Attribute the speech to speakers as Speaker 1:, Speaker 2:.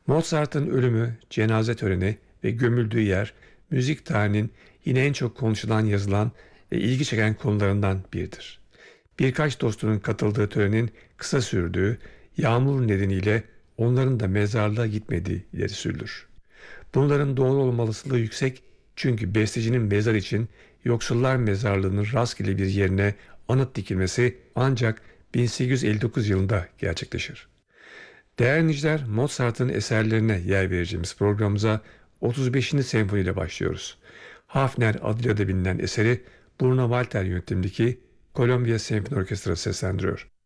Speaker 1: Mozart'ın ölümü, cenaze töreni ve gömüldüğü yer müzik tarihinin yine en çok konuşulan, yazılan ve ilgi çeken konularından biridir. Birkaç dostunun katıldığı törenin kısa sürdüğü, yağmur nedeniyle onların da mezarlığa gitmediği ileri sürülür. Bunların doğru olma olasılığı yüksek, çünkü bestecinin mezar için yoksullar mezarlığının rastgele bir yerine anıt dikilmesi ancak 1859 yılında gerçekleşir. Değerli dinleyiciler, Mozart'ın eserlerine yer vereceğimiz programımıza 35. senfoni ile başlıyoruz. Hafner adıyla da bilinen eseri Bruno Walter yönetimindeki Columbia Senfoni Orkestrası seslendiriyor.